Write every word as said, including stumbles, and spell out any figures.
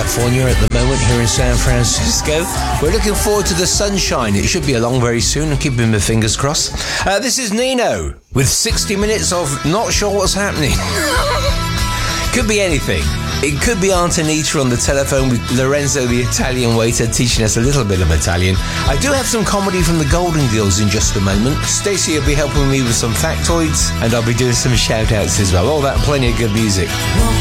California at the moment here in San Francisco. We're looking forward to the sunshine. It should be along very soon. I'm keeping my fingers crossed. Uh, this is Nino with sixty minutes of not sure what's happening. Could be anything. It could be Aunt Anita on the telephone with Lorenzo, the Italian waiter, teaching us a little bit of Italian. I do have some comedy from the Golden Girls in just a moment. Stacey will be helping me with some factoids, and I'll be doing some shout-outs as well. All that, plenty of good music.